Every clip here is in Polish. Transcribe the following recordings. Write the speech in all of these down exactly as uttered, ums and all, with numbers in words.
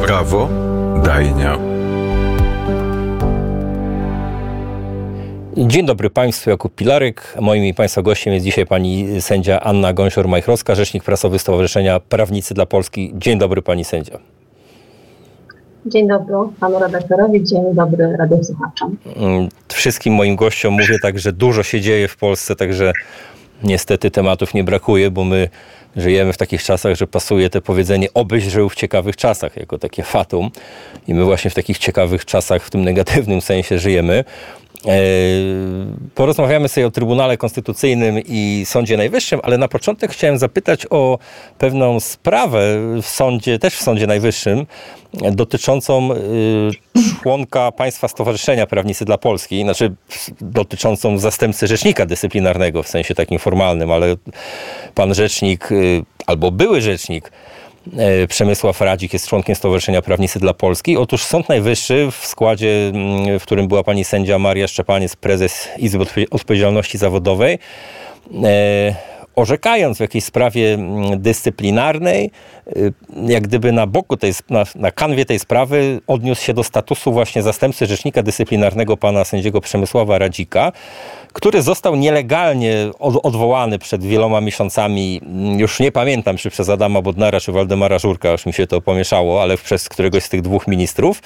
Prawo Dajnia. Dzień dobry Państwu, Jakub Pilarek. Moim i Państwa gościem jest dzisiaj pani sędzia Anna Gąsior-Majchrowska, rzecznik prasowy Stowarzyszenia Prawnicy dla Polski. Dzień dobry pani sędzio. Dzień dobry panu redaktorowi, dzień dobry radiosłuchaczom. Wszystkim moim gościom mówię tak, że dużo się dzieje w Polsce, także niestety tematów nie brakuje, bo my żyjemy w takich czasach, że pasuje to powiedzenie obyś żył w ciekawych czasach, jako takie fatum. I my właśnie w takich ciekawych czasach, w tym negatywnym sensie żyjemy. Porozmawiamy sobie o Trybunale Konstytucyjnym i Sądzie Najwyższym, ale na początek chciałem zapytać o pewną sprawę w sądzie, też w Sądzie Najwyższym, dotyczącą członka Państwa Stowarzyszenia Prawnicy dla Polski, znaczy dotyczącą zastępcy rzecznika dyscyplinarnego w sensie takim formalnym, ale pan rzecznik albo były rzecznik Przemysław Radzik jest członkiem Stowarzyszenia Prawnicy dla Polski. Otóż Sąd Najwyższy w składzie, w którym była pani sędzia Maria Szczepaniec, prezes Izby Odpowiedzialności Zawodowej, orzekając w jakiejś sprawie dyscyplinarnej, jak gdyby na boku tej, na, na kanwie tej sprawy odniósł się do statusu właśnie zastępcy rzecznika dyscyplinarnego pana sędziego Przemysława Radzika, który został nielegalnie od, odwołany przed wieloma miesiącami, już nie pamiętam, czy przez Adama Bodnara, czy Waldemara Żurka, już mi się to pomieszało, ale przez któregoś z tych dwóch ministrów.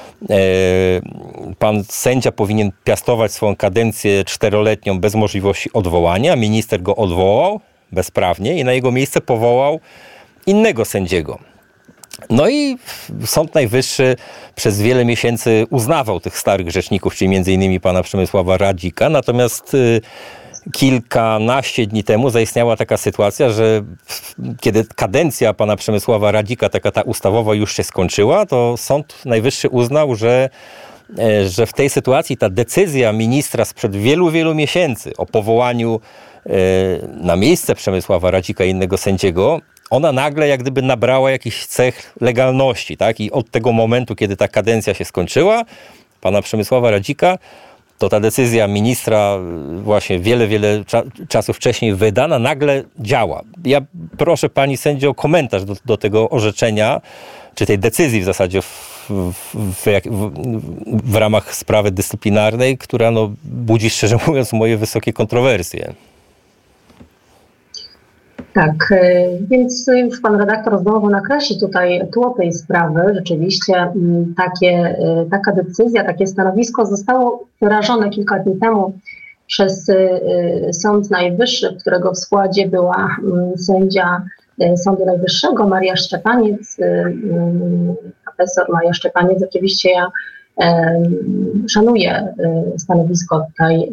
Pan sędzia powinien piastować swoją kadencję czteroletnią bez możliwości odwołania. Minister go odwołał bezprawnie i na jego miejsce powołał innego sędziego. No i Sąd Najwyższy przez wiele miesięcy uznawał tych starych rzeczników, czyli między innymi pana Przemysława Radzika, natomiast kilkanaście dni temu zaistniała taka sytuacja, że kiedy kadencja pana Przemysława Radzika, taka ta ustawowa, już się skończyła, to Sąd Najwyższy uznał, że, że w tej sytuacji ta decyzja ministra sprzed wielu, wielu miesięcy o powołaniu na miejsce Przemysława Radzika innego sędziego, ona nagle jak gdyby nabrała jakichś cech legalności, tak? I od tego momentu, kiedy ta kadencja się skończyła, pana Przemysława Radzika, to ta decyzja ministra właśnie wiele, wiele cza- czasu wcześniej wydana nagle działa. Ja proszę pani sędzio o komentarz do, do tego orzeczenia, czy tej decyzji w zasadzie w, w, w, w, w ramach sprawy dyscyplinarnej, która no, budzi szczerze mówiąc moje wysokie kontrowersje. Tak, więc już pan redaktor znowu nakreśli tutaj tło tej sprawy. Rzeczywiście takie, taka decyzja, takie stanowisko zostało wyrażone kilka dni temu przez Sąd Najwyższy, którego w składzie była sędzia Sądu Najwyższego Maria Szczepaniec, profesor Maria Szczepaniec. Oczywiście ja szanuję stanowisko tutaj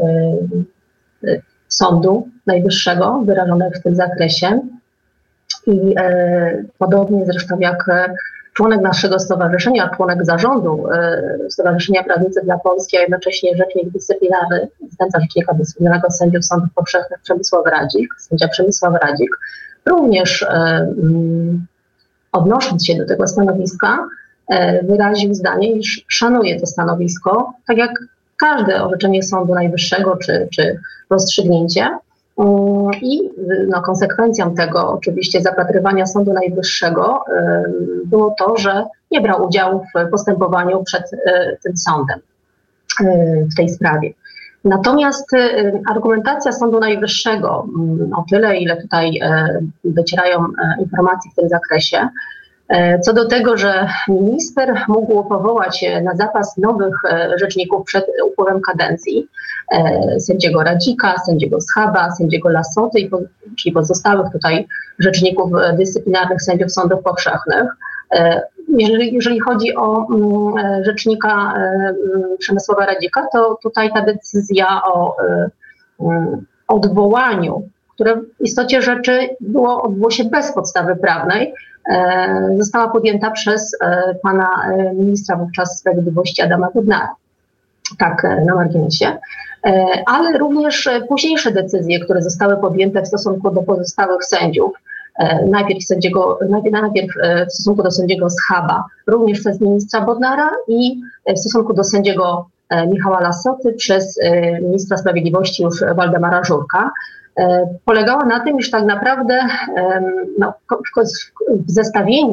Sądu Najwyższego wyrażone w tym zakresie i e, podobnie zresztą jak członek naszego stowarzyszenia, członek zarządu e, Stowarzyszenia Prawnicy dla Polski, a jednocześnie rzecznik dyscyplinarny, zastępca rzecznika dyscyplinarnego sędziów sądów powszechnych Przemysław Radzik, sędzia Przemysław Radzik, również e, m, odnosząc się do tego stanowiska, e, wyraził zdanie, iż szanuje to stanowisko, tak jak każde orzeczenie Sądu Najwyższego czy, czy rozstrzygnięcie. I no, konsekwencją tego oczywiście zapatrywania Sądu Najwyższego było to, że nie brał udziału w postępowaniu przed tym sądem w tej sprawie. Natomiast argumentacja Sądu Najwyższego, o tyle ile tutaj docierają informacje w tym zakresie, co do tego, że minister mógł powołać na zapas nowych rzeczników przed upływem kadencji, sędziego Radzika, sędziego Schaba, sędziego Lassoty, czyli pozostałych tutaj rzeczników dyscyplinarnych sędziów sądów powszechnych. Jeżeli, jeżeli chodzi o rzecznika Przemysława Radzika, to tutaj ta decyzja o odwołaniu, które w istocie rzeczy było, odbyło się bez podstawy prawnej, została podjęta przez pana ministra wówczas sprawiedliwości Adama Bodnara. Tak, na marginesie. Ale również późniejsze decyzje, które zostały podjęte w stosunku do pozostałych sędziów, najpierw, sędziego, najpierw w stosunku do sędziego Schaba, również przez ministra Bodnara i w stosunku do sędziego Michała Lassoty przez ministra sprawiedliwości już Waldemara Żurka, polegała na tym, iż tak naprawdę no, w zestawieniu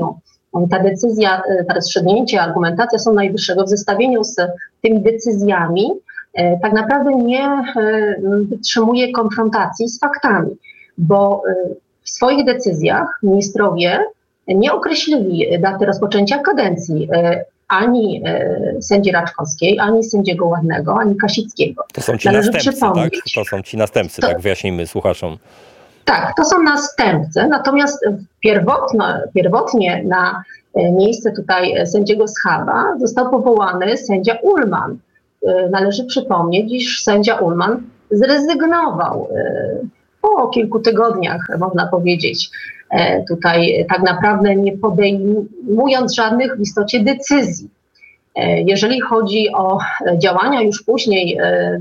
ta decyzja, ta rozstrzygnięcie, argumentacja Sądu Najwyższego w zestawieniu z tymi decyzjami tak naprawdę nie wytrzymuje konfrontacji z faktami, bo w swoich decyzjach ministrowie nie określili daty rozpoczęcia kadencji ani sędzi Raczkowskiej, ani sędziego Ładnego, ani Kasickiego. To są ci Należy następcy, tak? To są ci następcy, to, tak wyjaśnijmy słuchaczom. Tak, to są następcy, natomiast pierwotno, pierwotnie na miejsce tutaj sędziego Schaba został powołany sędzia Ullman. Należy przypomnieć, iż sędzia Ullman zrezygnował po kilku tygodniach, można powiedzieć, tutaj tak naprawdę nie podejmując żadnych w istocie decyzji. Jeżeli chodzi o działania już później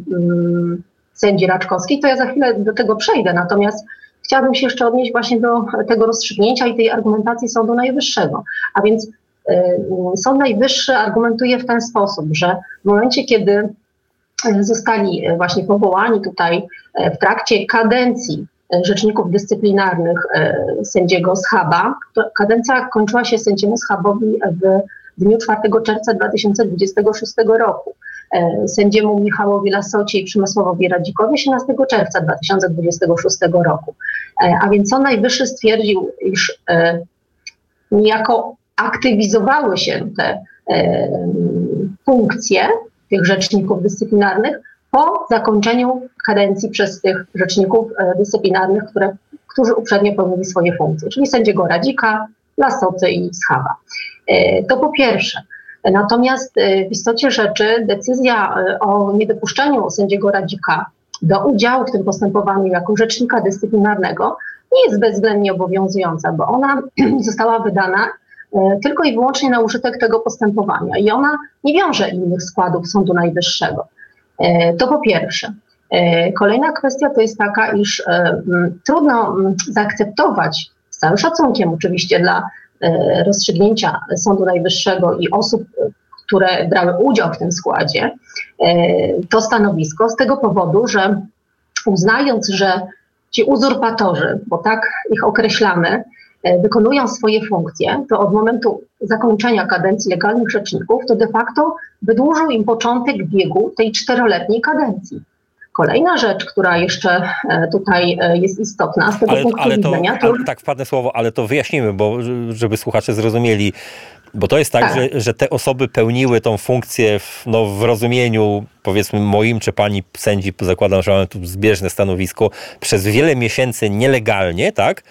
sędzi Raczkowskiej, to ja za chwilę do tego przejdę, natomiast chciałabym się jeszcze odnieść właśnie do tego rozstrzygnięcia i tej argumentacji Sądu Najwyższego. A więc Sąd Najwyższy argumentuje w ten sposób, że w momencie, kiedy zostali właśnie powołani tutaj w trakcie kadencji rzeczników dyscyplinarnych sędziego Schaba, kadencja kończyła się sędziemu Schabowi w dniu czwartego czerwca dwa tysiące dwudziestego szóstego roku. Sędziemu Michałowi Lasocie i Przemysławowi Radzikowi osiemnastego czerwca dwa tysiące dwudziestego szóstego roku. A więc Sąd Najwyższy stwierdził, iż niejako aktywizowały się te funkcje tych rzeczników dyscyplinarnych po zakończeniu kadencji przez tych rzeczników dyscyplinarnych, które, którzy uprzednio pełnili swoje funkcje, czyli sędziego Radzika, Lasoty i Schaba. To po pierwsze. Natomiast w istocie rzeczy decyzja o niedopuszczeniu sędziego Radzika do udziału w tym postępowaniu jako rzecznika dyscyplinarnego nie jest bezwzględnie obowiązująca, bo ona została wydana tylko i wyłącznie na użytek tego postępowania i ona nie wiąże innych składów Sądu Najwyższego. To po pierwsze. Kolejna kwestia to jest taka, iż trudno zaakceptować, z całym szacunkiem oczywiście dla rozstrzygnięcia Sądu Najwyższego i osób, które brały udział w tym składzie, to stanowisko z tego powodu, że uznając, że ci uzurpatorzy, bo tak ich określamy, wykonują swoje funkcje, to od momentu zakończenia kadencji legalnych rzeczników, to de facto wydłużył im początek biegu tej czteroletniej kadencji. Kolejna rzecz, która jeszcze tutaj jest istotna z tego ale, punktu ale to, widzenia... To... Ale, tak, wpadnę słowo, ale to wyjaśnimy, bo żeby słuchacze zrozumieli, bo to jest tak, tak. Że, że te osoby pełniły tą funkcję w, no, w rozumieniu, powiedzmy moim czy pani sędzi, zakładam, że mamy tu zbieżne stanowisko, przez wiele miesięcy nielegalnie, tak?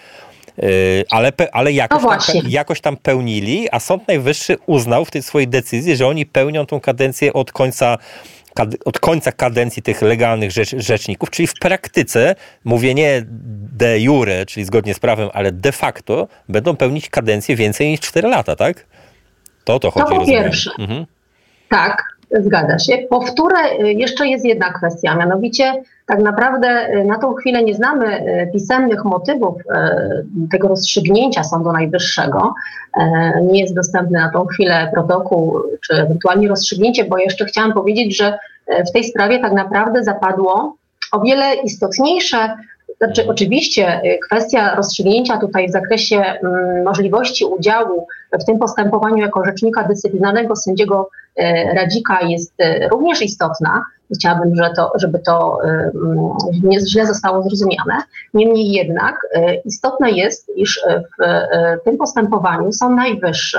Ale, ale jakoś, no tam, jakoś tam pełnili, a Sąd Najwyższy uznał w tej swojej decyzji, że oni pełnią tą kadencję od końca, od końca kadencji tych legalnych rzecz, rzeczników, czyli w praktyce, mówię nie de jure, czyli zgodnie z prawem, ale de facto będą pełnić kadencję więcej niż cztery lata, tak? To o to chodzi. To po rozumiem. pierwsze. Mhm. Tak, zgadza się. Po wtóre jeszcze jest jedna kwestia, mianowicie tak naprawdę na tą chwilę nie znamy pisemnych motywów tego rozstrzygnięcia Sądu Najwyższego. Nie jest dostępny na tą chwilę protokół czy ewentualnie rozstrzygnięcie, bo jeszcze chciałam powiedzieć, że w tej sprawie tak naprawdę zapadło o wiele istotniejsze, znaczy oczywiście kwestia rozstrzygnięcia tutaj w zakresie mm, możliwości udziału w tym postępowaniu jako rzecznika dyscyplinarnego sędziego e, Radzika jest e, również istotna. Chciałabym, że to, żeby to e, nie źle zostało zrozumiane. Niemniej jednak e, istotne jest, iż w e, tym postępowaniu Sąd Najwyższy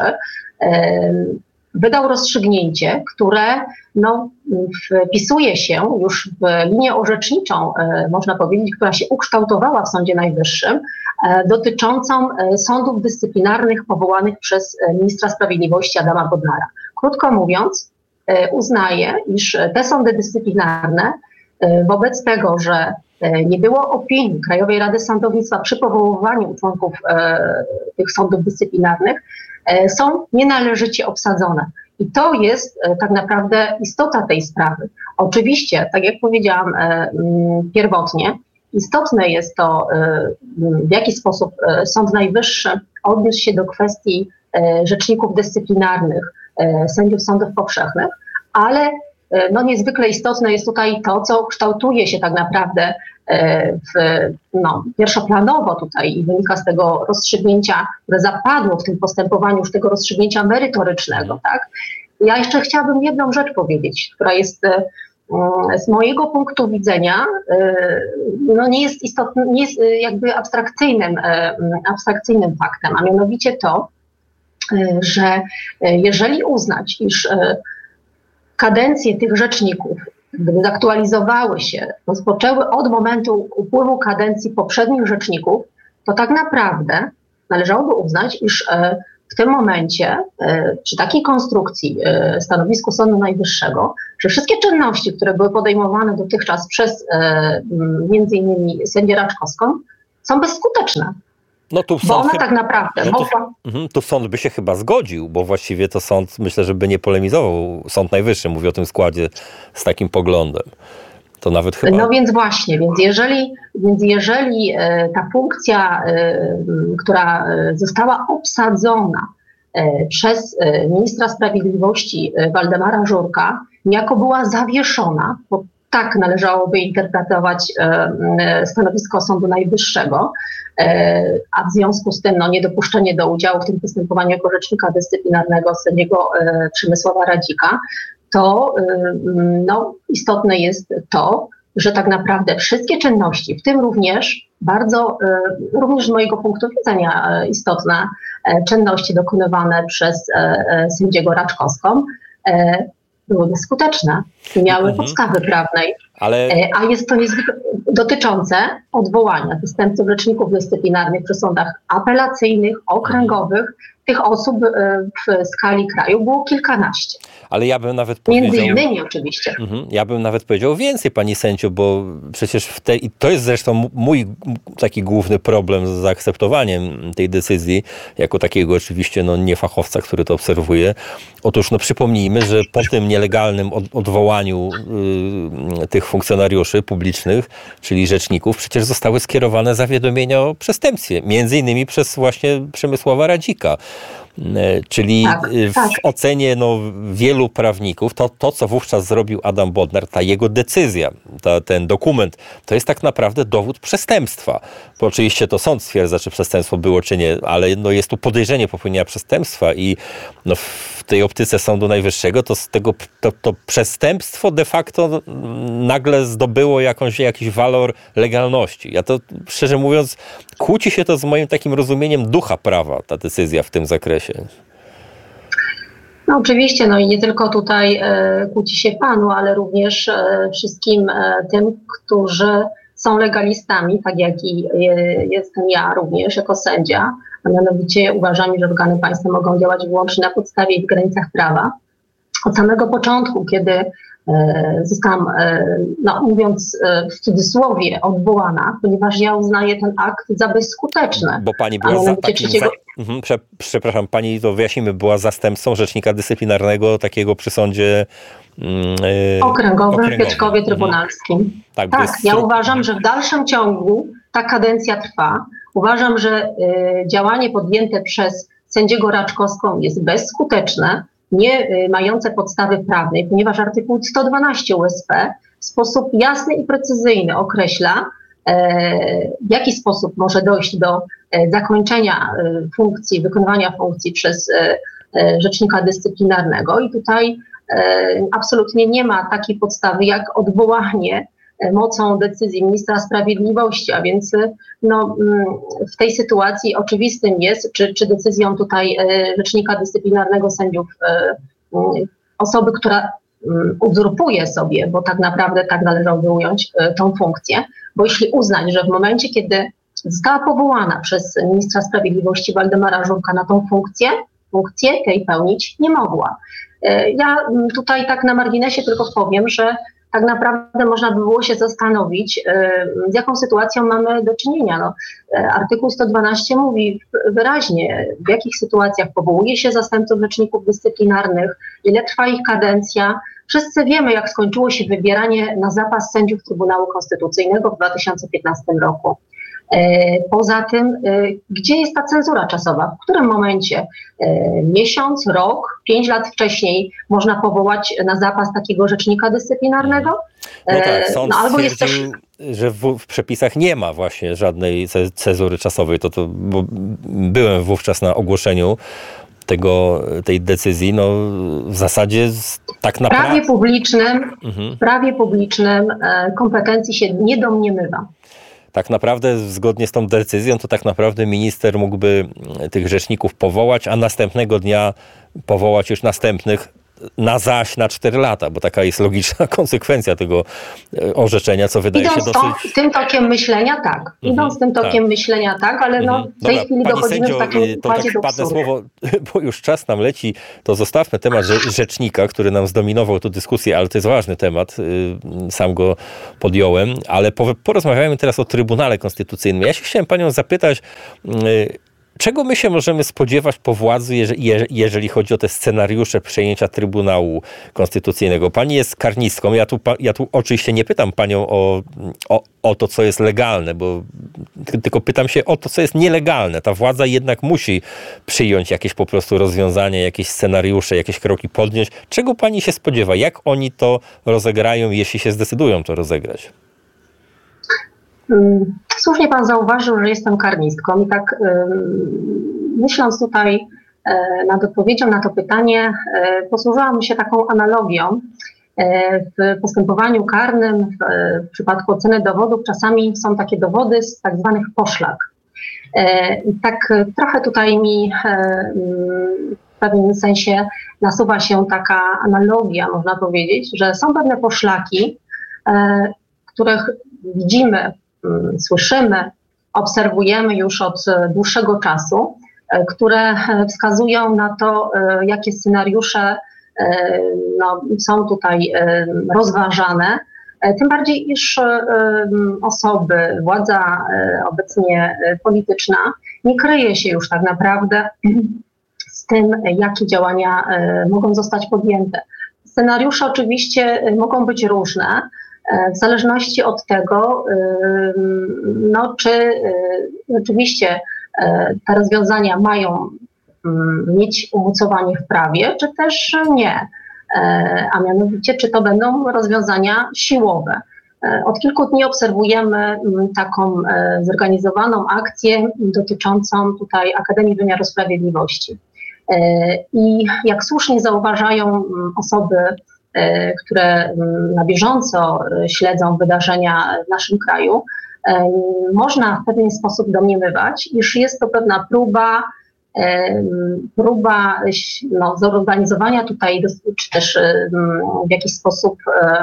e, wydał rozstrzygnięcie, które no, wpisuje się już w linię orzeczniczą, e, można powiedzieć, która się ukształtowała w Sądzie Najwyższym, e, dotyczącą e, sądów dyscyplinarnych powołanych przez e, ministra sprawiedliwości Adama Bodnara. Krótko mówiąc, e, uznaje, iż te sądy dyscyplinarne e, wobec tego, że e, nie było opinii Krajowej Rady Sądownictwa przy powoływaniu członków e, tych sądów dyscyplinarnych, są nienależycie obsadzone. I to jest tak naprawdę istota tej sprawy. Oczywiście, tak jak powiedziałam pierwotnie, istotne jest to, w jaki sposób Sąd Najwyższy odniósł się do kwestii rzeczników dyscyplinarnych, sędziów sądów powszechnych, ale no niezwykle istotne jest tutaj to, co kształtuje się tak naprawdę w, no, pierwszoplanowo tutaj i wynika z tego rozstrzygnięcia, które zapadło w tym postępowaniu, już tego rozstrzygnięcia merytorycznego, tak? Ja jeszcze chciałabym jedną rzecz powiedzieć, która jest z mojego punktu widzenia no nie jest istotny, nie jest jakby abstrakcyjnym, abstrakcyjnym faktem, a mianowicie to, że jeżeli uznać, iż kadencje tych rzeczników, gdyby zaktualizowały się, rozpoczęły od momentu upływu kadencji poprzednich rzeczników, to tak naprawdę należałoby uznać, iż w tym momencie, przy takiej konstrukcji stanowisku Sądu Najwyższego, że wszystkie czynności, które były podejmowane dotychczas przez między innymi sędzię Raczkowską, są bezskuteczne. No tu bo sąd, ona tak naprawdę no to, mogła... tu sąd by się chyba zgodził, bo właściwie to sąd, myślę, że by nie polemizował. Sąd Najwyższy mówi o tym składzie z takim poglądem. To nawet chyba... No więc właśnie, więc jeżeli, więc jeżeli e, ta funkcja, e, która została obsadzona e, przez e, ministra sprawiedliwości e, Waldemara Żurka, niejako była zawieszona, bo tak należałoby interpretować e, e, stanowisko Sądu Najwyższego, e, a w związku z tym no, niedopuszczenie do udziału w tym postępowaniu jako rzecznika dyscyplinarnego sędziego e, Przemysława Radzika, to no, istotne jest to, że tak naprawdę wszystkie czynności, w tym również bardzo, również z mojego punktu widzenia istotne czynności dokonywane przez sędziego Raczkowską, były bezskuteczne i miały Mhm. podstawy prawnej. Ale... A jest to niezwykle dotyczące odwołania zastępców rzeczników dyscyplinarnych przy sądach apelacyjnych, okręgowych. Tych osób w skali kraju było kilkanaście. Ale ja bym nawet powiedział... Między innymi oczywiście. Mhm. Ja bym nawet powiedział więcej, pani sędzio, bo przecież w tej, i to jest zresztą mój taki główny problem z zaakceptowaniem tej decyzji, jako takiego oczywiście no, niefachowca, który to obserwuje. Otóż no, przypomnijmy, że po tym nielegalnym od, odwołaniu y, tych funkcjonariuszy publicznych, czyli rzeczników, przecież zostały skierowane zawiadomienia o przestępstwie, między innymi przez właśnie Przemysława Radzika. Czyli tak, w tak. ocenie no, wielu prawników to, to, co wówczas zrobił Adam Bodnar, ta jego decyzja, ta, ten dokument, to jest tak naprawdę dowód przestępstwa. Bo oczywiście to sąd stwierdza, czy przestępstwo było, czy nie, ale no, jest tu podejrzenie popełnienia przestępstwa i no, w tej optyce Sądu Najwyższego to, z tego, to, to przestępstwo de facto nagle zdobyło jakąś, jakiś walor legalności. Ja to, szczerze mówiąc, kłóci się to z moim takim rozumieniem ducha prawa, ta decyzja w tym zakresie. No oczywiście, no i nie tylko tutaj e, kłóci się panu, ale również e, wszystkim e, tym, którzy są legalistami, tak jak i e, jestem ja również jako sędzia, a mianowicie uważam, że organy państwa mogą działać wyłącznie na podstawie i w granicach prawa. Od samego początku, kiedy e, zostałam, e, no mówiąc e, w cudzysłowie, odwołana, ponieważ ja uznaję ten akt za bezskuteczny. Bo pani była za takim... Trzeciego... Za... Mhm, prze, przepraszam, pani to wyjaśnimy, była zastępcą rzecznika dyscyplinarnego takiego przy sądzie yy, okręgowym, okręgowym. w Piotrkowie Trybunalskim. Mhm. Tak, tak jest... ja uważam, że w dalszym ciągu ta kadencja trwa. Uważam, że y, działanie podjęte przez sędziego Raczkowską jest bezskuteczne, nie y, mające podstawy prawnej, ponieważ artykuł sto dwanaście U S P w sposób jasny i precyzyjny określa, w jaki sposób może dojść do zakończenia funkcji, wykonywania funkcji przez rzecznika dyscyplinarnego i tutaj absolutnie nie ma takiej podstawy jak odwołanie mocą decyzji ministra sprawiedliwości, a więc no, w tej sytuacji oczywistym jest, czy, czy decyzją tutaj rzecznika dyscyplinarnego sędziów osoby, która uzurpuje sobie, bo tak naprawdę tak należałoby ująć tą funkcję, bo jeśli uznać, że w momencie, kiedy została powołana przez ministra sprawiedliwości Waldemara Żurka na tą funkcję, funkcję tej pełnić nie mogła. Ja tutaj tak na marginesie tylko powiem, że tak naprawdę można by było się zastanowić, z jaką sytuacją mamy do czynienia. No, artykuł sto dwanaście mówi wyraźnie, w jakich sytuacjach powołuje się zastępców rzeczników dyscyplinarnych, ile trwa ich kadencja. Wszyscy wiemy, jak skończyło się wybieranie na zapas sędziów Trybunału Konstytucyjnego w dwa tysiące piętnastym roku. Poza tym, gdzie jest ta cenzura czasowa? W którym momencie? Miesiąc, rok, pięć lat wcześniej można powołać na zapas takiego rzecznika dyscyplinarnego? No tak, sąd no, albo stwierdził, jest też... że w, w przepisach nie ma właśnie żadnej cenzury czasowej. To, to, bo byłem wówczas na ogłoszeniu tego, tej decyzji. No w zasadzie tak naprawdę... W prawie publicznym, mhm. w prawie publicznym kompetencji się nie domniemywa. Tak naprawdę zgodnie z tą decyzją to tak naprawdę minister mógłby tych rzeczników powołać, a następnego dnia powołać już następnych na zaś na cztery lata, bo taka jest logiczna konsekwencja tego orzeczenia, co wydaje Idąc się to, dosyć... tym tokiem myślenia tak. Mhm, Idąc tym tokiem tak. myślenia tak, ale no, w tej Dobra, chwili pani dochodzimy sędzio, w takim układzie tak do padnę absurdu. słowo, bo już czas nam leci, to zostawmy temat rzecznika, który nam zdominował tę dyskusję, ale to jest ważny temat, sam go podjąłem, ale porozmawiajmy teraz o Trybunale Konstytucyjnym. Ja się chciałem panią zapytać, czego my się możemy spodziewać po władzy, jeżeli chodzi o te scenariusze przejęcia Trybunału Konstytucyjnego? Pani jest karnistką. Ja tu, ja tu oczywiście nie pytam panią o, o, o to, co jest legalne, bo tylko pytam się o to, co jest nielegalne. Ta władza jednak musi przyjąć jakieś po prostu rozwiązania, jakieś scenariusze, jakieś kroki podjąć. Czego pani się spodziewa? Jak oni to rozegrają, jeśli się zdecydują to rozegrać? Słusznie pan zauważył, że jestem karnistką i tak myśląc tutaj nad odpowiedzią na to pytanie, posłużyłam się taką analogią. W postępowaniu karnym, w przypadku oceny dowodów, czasami są takie dowody z tak zwanych poszlak. I tak trochę tutaj mi w pewnym sensie nasuwa się taka analogia, można powiedzieć, że są pewne poszlaki, których widzimy, słyszymy, obserwujemy już od dłuższego czasu, które wskazują na to, jakie scenariusze no, są tutaj rozważane. Tym bardziej, iż osoby, władza obecnie polityczna nie kryje się już tak naprawdę z tym, jakie działania mogą zostać podjęte. Scenariusze oczywiście mogą być różne, w zależności od tego, no, czy rzeczywiście te rozwiązania mają mieć umocowanie w prawie, czy też nie. A mianowicie, czy to będą rozwiązania siłowe. Od kilku dni obserwujemy taką zorganizowaną akcję dotyczącą tutaj Akademii Wymiaru Sprawiedliwości. I jak słusznie zauważają osoby, które na bieżąco śledzą wydarzenia w naszym kraju, można w pewien sposób domniemywać, iż jest to pewna próba, próba no, zorganizowania tutaj, czy też w jakiś sposób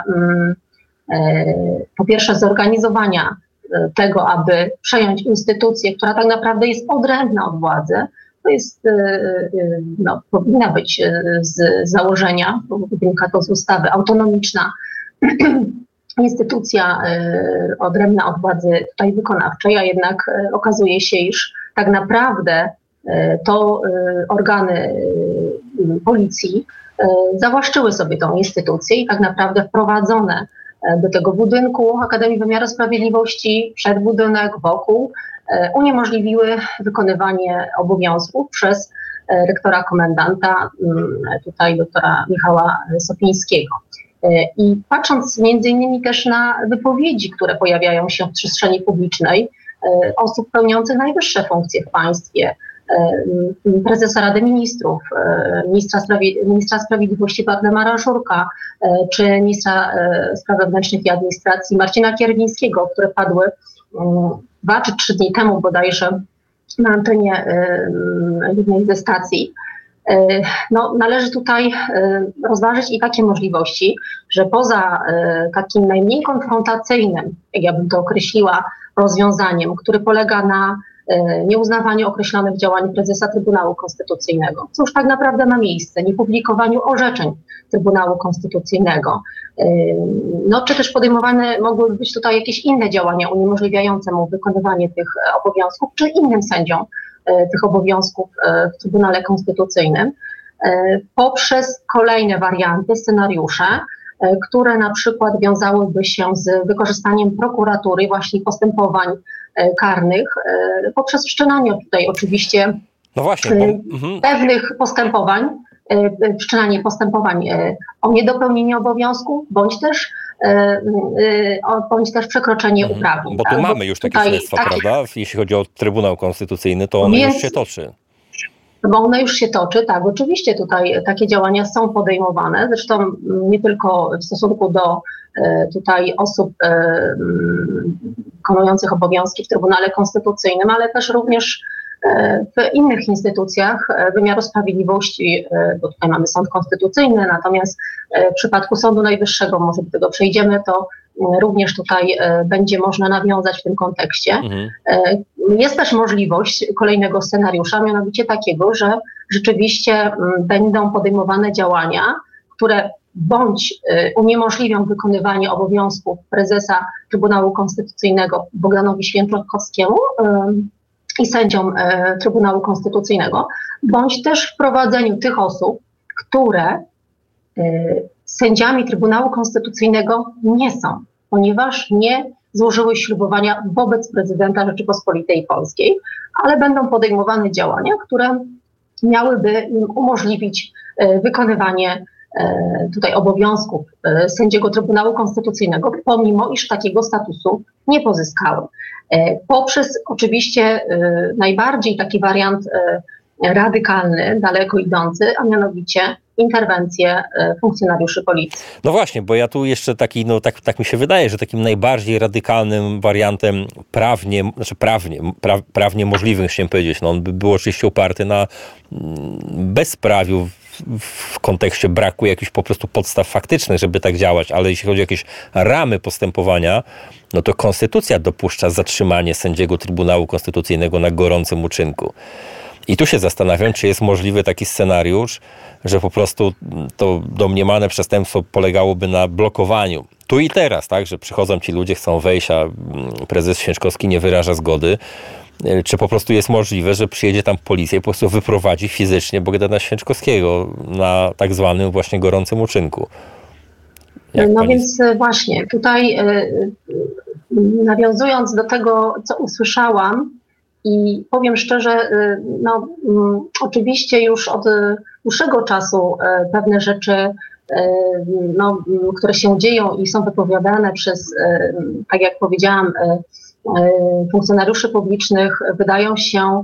po pierwsze zorganizowania tego, aby przejąć instytucję, która tak naprawdę jest odrębna od władzy. To jest, no, powinna być z założenia, wynika to z ustawy, autonomiczna instytucja odrębna od władzy tutaj wykonawczej, a jednak okazuje się, iż tak naprawdę to organy policji zawłaszczyły sobie tą instytucję i tak naprawdę wprowadzone do tego budynku Akademii Wymiaru Sprawiedliwości, przed budynek, wokół, uniemożliwiły wykonywanie obowiązków przez rektora komendanta, tutaj doktora Michała Sopińskiego. I patrząc między innymi też na wypowiedzi, które pojawiają się w przestrzeni publicznej osób pełniących najwyższe funkcje w państwie, prezesa Rady Ministrów, ministra, Sprawiedli- ministra Sprawiedliwości Waldemara Żurka, czy ministra Spraw Wewnętrznych i Administracji Marcina Kierwińskiego, które padły dwa czy trzy dni temu bodajże na antenie jednej ze stacji. No, należy tutaj rozważyć i takie możliwości, że poza takim najmniej konfrontacyjnym, jak ja bym to określiła, rozwiązaniem, który polega na nieuznawaniu określonych działań prezesa Trybunału Konstytucyjnego, co już tak naprawdę ma miejsce, niepublikowaniu orzeczeń Trybunału Konstytucyjnego, no, czy też podejmowane mogłyby być tutaj jakieś inne działania uniemożliwiające mu wykonywanie tych obowiązków, czy innym sędziom tych obowiązków w Trybunale Konstytucyjnym, poprzez kolejne warianty, scenariusze, które na przykład wiązałyby się z wykorzystaniem prokuratury, właśnie postępowań karnych poprzez wszczynanie tutaj oczywiście no właśnie, bo... mhm. pewnych postępowań, wszczynanie postępowań o niedopełnienie obowiązku, bądź też bądź też przekroczenie mhm. uprawnień. Bo tu tak? mamy już takie śledztwa, takie... prawda? Jeśli chodzi o Trybunał Konstytucyjny, to ono Więc... już się toczy. Bo one już się toczy, tak, oczywiście tutaj takie działania są podejmowane, zresztą nie tylko w stosunku do tutaj osób wykonujących obowiązki w Trybunale Konstytucyjnym, ale też również w innych instytucjach wymiaru sprawiedliwości, bo tutaj mamy sąd konstytucyjny, natomiast w przypadku Sądu Najwyższego, może do tego przejdziemy, to również tutaj będzie można nawiązać w tym kontekście. Mhm. Jest też możliwość kolejnego scenariusza, mianowicie takiego, że rzeczywiście będą podejmowane działania, które bądź uniemożliwią wykonywanie obowiązków prezesa Trybunału Konstytucyjnego Bogdanowi Święczkowskiemu i sędziom Trybunału Konstytucyjnego, bądź też wprowadzeniu tych osób, które sędziami Trybunału Konstytucyjnego nie są, ponieważ nie złożyły ślubowania wobec prezydenta Rzeczypospolitej Polskiej, ale będą podejmowane działania, które miałyby im umożliwić wykonywanie tutaj obowiązków sędziego Trybunału Konstytucyjnego, pomimo iż takiego statusu nie pozyskały. Poprzez oczywiście najbardziej taki wariant radykalny, daleko idący, a mianowicie interwencje funkcjonariuszy policji. No właśnie, bo ja tu jeszcze taki, no tak, tak mi się wydaje, że takim najbardziej radykalnym wariantem prawnie, znaczy prawnie, pra, prawnie możliwym, chciałem powiedzieć, no on by był oczywiście oparty na bezprawiu w, w kontekście braku jakichś po prostu podstaw faktycznych, żeby tak działać, ale jeśli chodzi o jakieś ramy postępowania, no to konstytucja dopuszcza zatrzymanie sędziego Trybunału Konstytucyjnego na gorącym uczynku. I tu się zastanawiam, czy jest możliwy taki scenariusz, że po prostu to domniemane przestępstwo polegałoby na blokowaniu. Tu i teraz, tak, że przychodzą ci ludzie, chcą wejść, a prezes Święczkowski nie wyraża zgody. Czy po prostu jest możliwe, że przyjedzie tam policja i po prostu wyprowadzi fizycznie Bogdana Święczkowskiego na tak zwanym właśnie gorącym uczynku? Jak no pani... więc właśnie, tutaj yy, nawiązując do tego, co usłyszałam, i powiem szczerze, no oczywiście już od dłuższego czasu pewne rzeczy, no, które się dzieją i są wypowiadane przez, tak jak powiedziałam, funkcjonariuszy publicznych, wydają się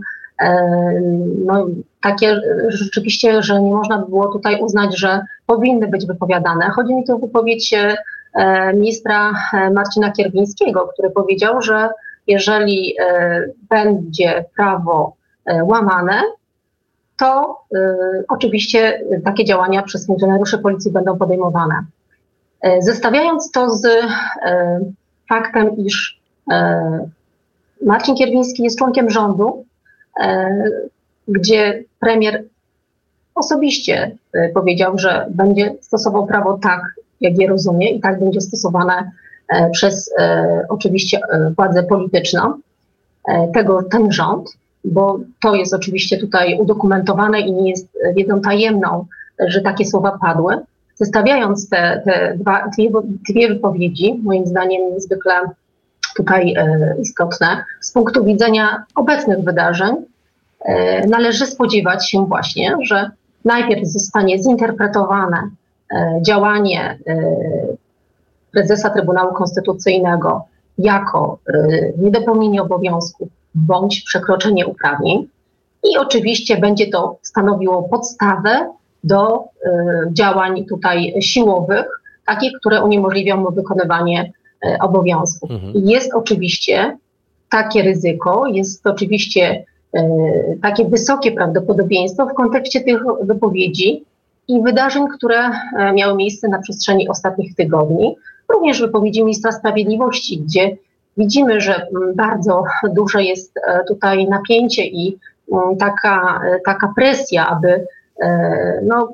no, takie rzeczywiście, że nie można by było tutaj uznać, że powinny być wypowiadane. Chodzi mi tu o wypowiedź ministra Marcina Kierwińskiego, który powiedział, że jeżeli e, będzie prawo e, łamane, to e, oczywiście takie działania przez funkcjonariuszy policji będą podejmowane. E, zestawiając to z e, faktem, iż e, Marcin Kierwiński jest członkiem rządu, e, gdzie premier osobiście e, powiedział, że będzie stosował prawo tak, jak je rozumie i tak będzie stosowane przez e, oczywiście władzę polityczną, e, tego, ten rząd, bo to jest oczywiście tutaj udokumentowane i nie jest wiedzą tajemną, że takie słowa padły. Zestawiając te, te dwa, dwie, dwie wypowiedzi, moim zdaniem niezwykle tutaj e, istotne, z punktu widzenia obecnych wydarzeń, e, należy spodziewać się właśnie, że najpierw zostanie zinterpretowane e, działanie e, prezesa Trybunału Konstytucyjnego jako y, niedopełnienie obowiązków bądź przekroczenie uprawnień i oczywiście będzie to stanowiło podstawę do y, działań tutaj siłowych, takich, które uniemożliwią mu wykonywanie y, obowiązków. Mhm. I jest oczywiście takie ryzyko, jest oczywiście y, takie wysokie prawdopodobieństwo w kontekście tych wypowiedzi i wydarzeń, które y, miały miejsce na przestrzeni ostatnich tygodni. Również wypowiedzi ministra sprawiedliwości, gdzie widzimy, że bardzo duże jest tutaj napięcie i taka, taka presja, aby no,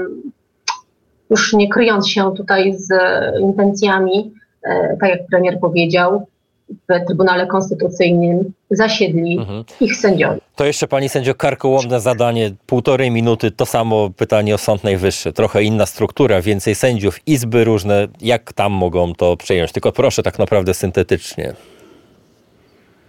już nie kryjąc się tutaj z intencjami, tak jak premier powiedział, w Trybunale Konstytucyjnym zasiedli mhm. ich sędziowie. To jeszcze pani sędzio karkołomne zadanie, półtorej minuty, to samo pytanie o Sąd Najwyższy. Trochę inna struktura, więcej sędziów, izby różne. Jak tam mogą to przejąć? Tylko proszę tak naprawdę syntetycznie.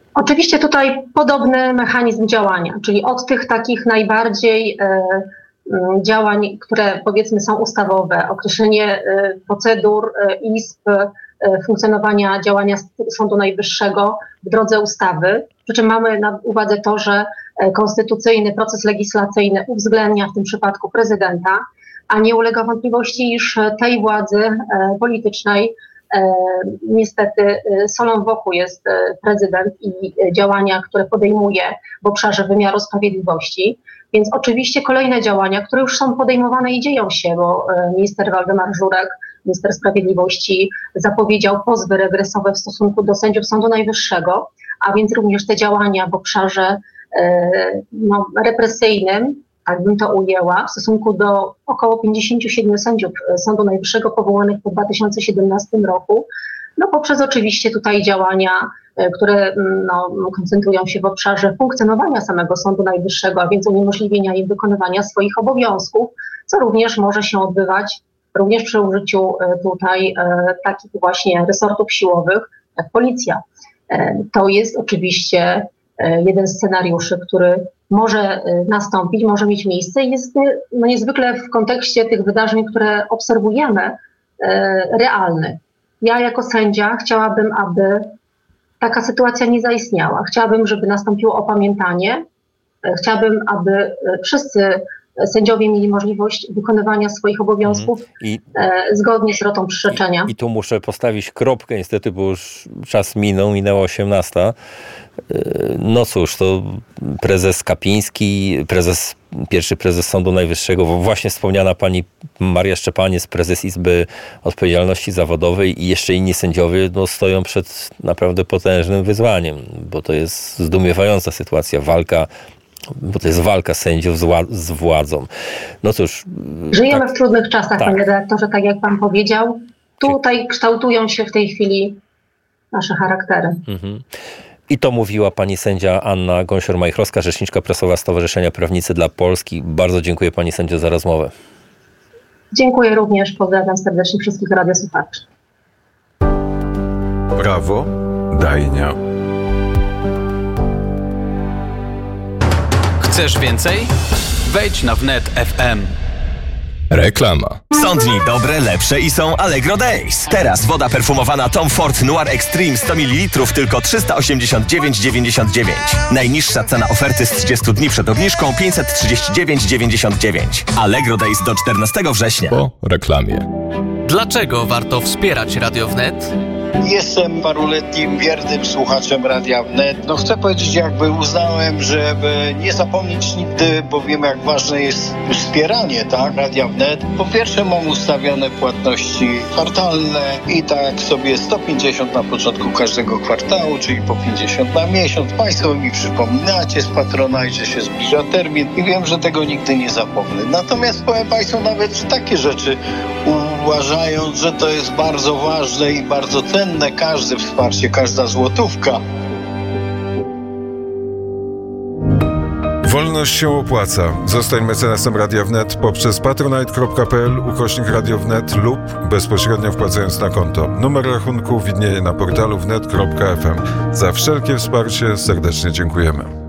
Oczywiście tutaj podobny mechanizm działania, czyli od tych takich najbardziej e, działań, które powiedzmy są ustawowe, określenie e, procedur e, izb, e, funkcjonowania działania Sądu Najwyższego w drodze ustawy, przy czym mamy na uwadze to, że konstytucyjny proces legislacyjny uwzględnia w tym przypadku prezydenta, a nie ulega wątpliwości, iż tej władzy e, politycznej e, niestety solą wokół jest prezydent i działania, które podejmuje w obszarze wymiaru sprawiedliwości. Więc oczywiście kolejne działania, które już są podejmowane i dzieją się, bo minister Waldemar Żurek, minister sprawiedliwości, zapowiedział pozwy regresowe w stosunku do sędziów Sądu Najwyższego, a więc również te działania w obszarze no, represyjnym, tak bym to ujęła, w stosunku do około pięćdziesięciu siedmiu sędziów Sądu Najwyższego powołanych po dwa tysiące siedemnastym roku, no poprzez oczywiście tutaj działania, które no, koncentrują się w obszarze funkcjonowania samego Sądu Najwyższego, a więc uniemożliwienia im wykonywania swoich obowiązków, co również może się odbywać również przy użyciu tutaj takich właśnie resortów siłowych jak policja. To jest oczywiście jeden z scenariuszy, który może nastąpić, może mieć miejsce i jest no, niezwykle w kontekście tych wydarzeń, które obserwujemy, realny. Ja jako sędzia chciałabym, aby taka sytuacja nie zaistniała. Chciałabym, żeby nastąpiło opamiętanie. Chciałabym, aby wszyscy sędziowie mieli możliwość wykonywania swoich obowiązków I, zgodnie z rotą przyrzeczenia. I, I tu muszę postawić kropkę, niestety, bo już czas minął, minęła osiemnasta. No cóż, to prezes Kapiński, prezes, pierwszy prezes Sądu Najwyższego, właśnie wspomniana pani Maria Szczepaniec, prezes Izby Odpowiedzialności Zawodowej i jeszcze inni sędziowie no, stoją przed naprawdę potężnym wyzwaniem, bo to jest zdumiewająca sytuacja, walka, bo to jest walka sędziów z, wła- z władzą. No cóż. Żyjemy tak, w trudnych czasach, tak. panie redaktorze, tak jak pan powiedział. Tutaj kształtują się w tej chwili nasze charaktery. Mhm. I to mówiła pani sędzia Anna Gąsior-Majchrowska, rzeczniczka prasowa Stowarzyszenia Prawnicy dla Polski. Bardzo dziękuję pani sędzio za rozmowę. Dziękuję również. Pozdrawiam serdecznie wszystkich radiosłuchaczy. Prawo Dajnia. Chcesz więcej? Wejdź na wnet kropka f m. Reklama. Są dni dobre, lepsze i są Allegro Days. Teraz woda perfumowana Tom Ford Noir Extreme sto mililitrów tylko trzysta osiemdziesiąt dziewięć dziewięćdziesiąt dziewięć. Najniższa cena oferty z trzydziestu dni przed obniżką pięćset trzydzieści dziewięć dziewięćdziesiąt dziewięć. Allegro Days do czternastego września. Po reklamie. Dlaczego warto wspierać Radio Wnet? Jestem paroletnim wiernym słuchaczem Radia Wnet. No chcę powiedzieć, jakby uznałem, żeby nie zapomnieć nigdy, bo wiem, jak ważne jest wspieranie, tak, Radia Wnet. Po pierwsze mam ustawione płatności kwartalne i tak sobie sto pięćdziesiąt na początku każdego kwartału, czyli po pięćdziesiąt na miesiąc. Państwo mi przypominacie z Patronite, że się zbliża termin i wiem, że tego nigdy nie zapomnę. Natomiast powiem Państwu nawet takie rzeczy, uważając, że to jest bardzo ważne i bardzo cenne, każde wsparcie, każda złotówka. Wolność się opłaca. Zostań mecenasem Radia Wnet poprzez patronite kropka p l ukośnik Radio Wnet lub bezpośrednio wpłacając na konto. Numer rachunku widnieje na portalu wnet kropka f m. Za wszelkie wsparcie serdecznie dziękujemy.